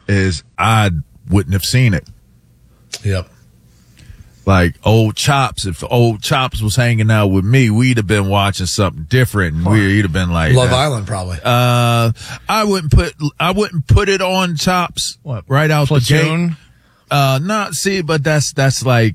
is I wouldn't have seen it. Yep. Like old Chops, if old Chops was hanging out with me, we'd have been watching something different, and we'd have been like Love Island, probably. I wouldn't put it on Chops right out Platoon? the gate. But that's like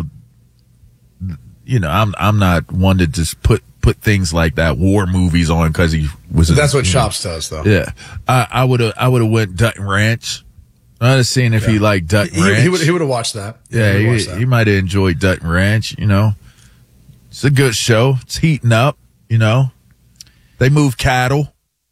I'm not one to just put things like that, war movies on because he was. That's what Chops does, though. Yeah, I would have went Dutton Ranch. I'd have seen if he liked Dutton Ranch. He would have watched that. Yeah, he might have enjoyed Dutton Ranch. It's a good show. It's heating up. They move cattle.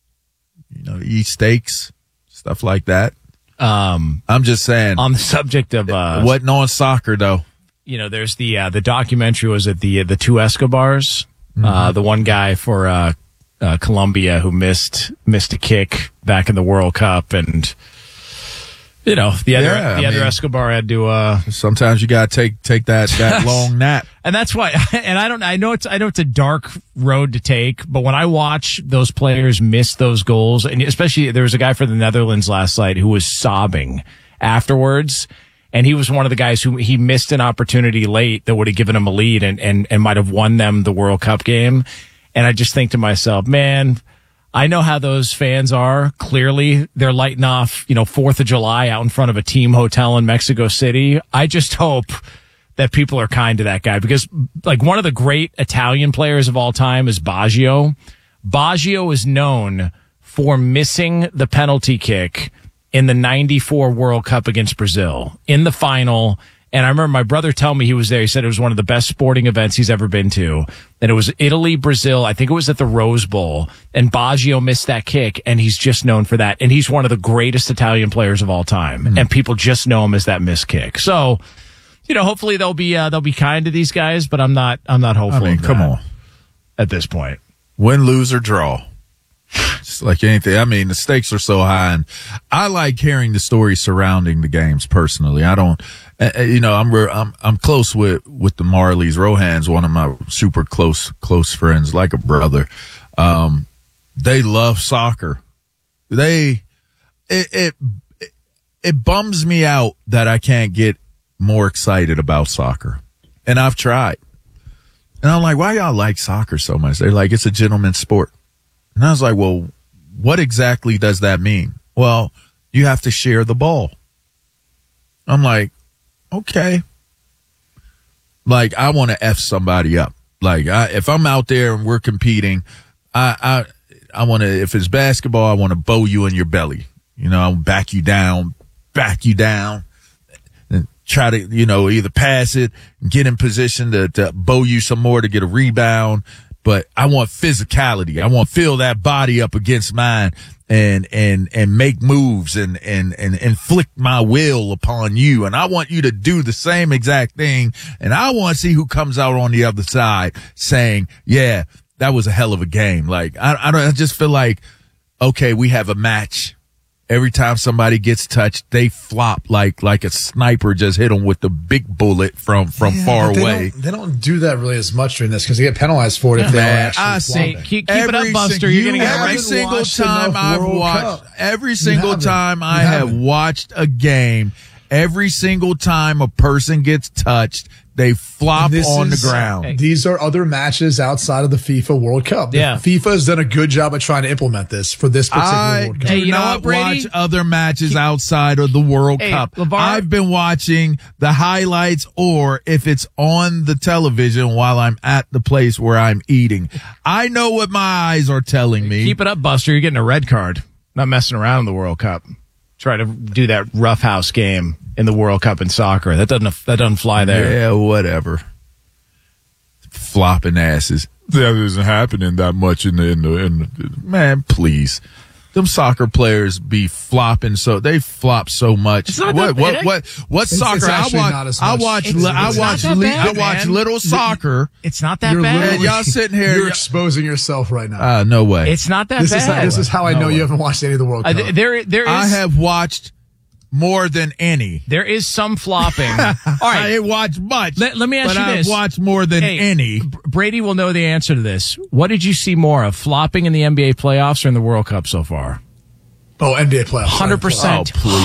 Eat steaks, stuff like that. I'm just saying. On the subject of wasn't on soccer though. There's the documentary. Was it the two Escobars? Mm-hmm. The one guy for Colombia who missed a kick back in the World Cup, and the other Escobar had to. Sometimes you gotta take that long nap, and that's why. And I know it's a dark road to take, but when I watch those players miss those goals, and especially there was a guy for the Netherlands last night who was sobbing afterwards. And he was one of the guys who he missed an opportunity late that would have given him a lead and might have won them the World Cup game. And I just think to myself, man, I know how those fans are. Clearly, they're lighting off, 4th of July out in front of a team hotel in Mexico City. I just hope that people are kind to that guy because, like, one of the great Italian players of all time is Baggio. Baggio is known for missing the penalty kick in the 94 World Cup against Brazil in the final. And I remember my brother telling me he was there. He said it was one of the best sporting events he's ever been to. And it was Italy, Brazil. I think it was at the Rose Bowl. And Baggio missed that kick, and he's just known for that. And he's one of the greatest Italian players of all time. Mm-hmm. And people just know him as that missed kick. So, hopefully they'll be kind to these guys, but I'm not hopeful. Come on. At this point. Win, lose, or draw. It's like anything. The stakes are so high, and I like hearing the stories surrounding the games personally. I don't, I'm close with the Marleys. Rohan's one of my super close friends, like a brother. They love soccer. It bums me out that I can't get more excited about soccer, and I've tried. And I'm like, why y'all like soccer so much? They're like, it's a gentleman's sport. And I was like, well, what exactly does that mean? Well, you have to share the ball. I'm like, okay. Like, I want to F somebody up. Like, if I'm out there and we're competing, I want to, if it's basketball, I want to bow you in your belly. I'll back you down, and try to, either pass it, get in position to bow you some more to get a rebound. But I want physicality. I want to feel that body up against mine and make moves and inflict my will upon you. And I want you to do the same exact thing. And I want to see who comes out on the other side saying, yeah, that was a hell of a game. Like, I just feel like, okay, we have a match. Every time somebody gets touched, they flop like a sniper just hit them with the big bullet from far away. They don't do that really as much during this because they get penalized for it if they are actually flopping. Keep it up, Buster. You're going to get every single time I've watched. Every single time I have watched a game, every single time a person gets touched, they flop on the ground. These are other matches outside of the FIFA World Cup. FIFA has done a good job of trying to implement this for this particular World Cup. I do not watch other matches outside of the World Cup. LeVar, I've been watching the highlights, or if it's on the television while I'm at the place where I'm eating. I know what my eyes are telling me. Keep it up, Buster. You're getting a red card. Not messing around in the World Cup. Try to do that roughhouse game in the World Cup in soccer. That doesn't fly there. Yeah, whatever. Flopping asses. That isn't happening that much in the man, please. Them soccer players be flopping they flop so much. What soccer? I watch little soccer. It's not that bad. And y'all sitting here. You're exposing yourself right now. No way. It's not that bad. This is how I know you haven't watched any of the World Cup. There is. I have watched more than any. There is some flopping. All right. I ain't watched much. Let me ask you this. I've watched more than any. Brady will know the answer to this. What did you see more of, flopping in the NBA playoffs or in the World Cup so far? Oh, NBA playoffs. 100%. Oh, please.